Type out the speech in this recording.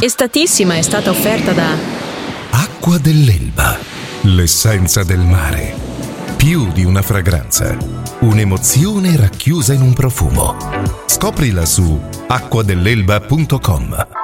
Estatissima è stata offerta da Acqua dell'Elba, l'essenza del mare. Più di una fragranza, un'emozione racchiusa in un profumo. Scoprila su acquadelelba.com.